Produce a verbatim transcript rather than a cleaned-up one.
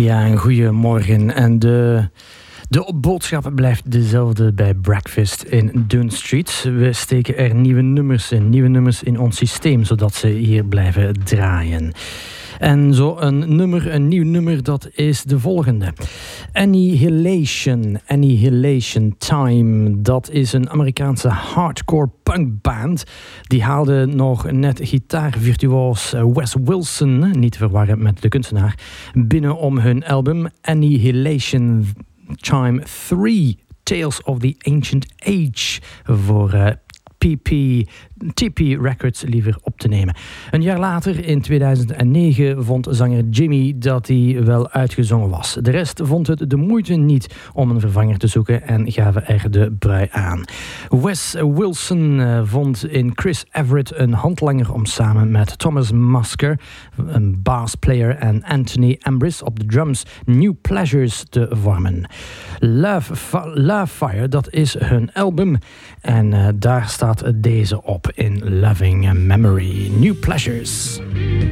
Ja, een goeiemorgen. En de, de boodschap blijft dezelfde bij Breakfast in Dunn Street. We steken er nieuwe nummers in, nieuwe nummers in ons systeem, zodat ze hier blijven draaien. En zo een nummer, een nieuw nummer, dat is de volgende. Annihilation, Annihilation Time. Dat is een Amerikaanse hardcore punkband. Die haalde nog net gitaarvirtuoos Wes Wilson, niet te verwarren met de kunstenaar, binnen om hun album Annihilation Time drie, Tales of the Ancient Age, voor uh, P P, T P Records liever op te nemen. Een jaar later, in tweeduizend negen, vond zanger Jimmy dat hij wel uitgezongen was. De rest vond het de moeite niet om een vervanger te zoeken en gaven er de brui aan. Wes Wilson uh, vond in Chris Everett een handlanger om samen met Thomas Musker, een bassplayer, en Anthony Ambris op de drums New Pleasures te vormen. Love, Love Fire, dat is hun album en uh, daar staat deze op in Loving Memory. New Pleasures.